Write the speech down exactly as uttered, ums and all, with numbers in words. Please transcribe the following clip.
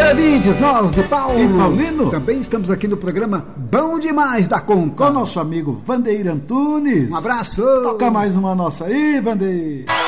ouvintes, nós de Paulo e Paulino. Também estamos aqui no programa Bom Demais da Conta, com nosso amigo Vandeir Antunes. Um abraço. Toca mais uma nossa aí, Vandeir.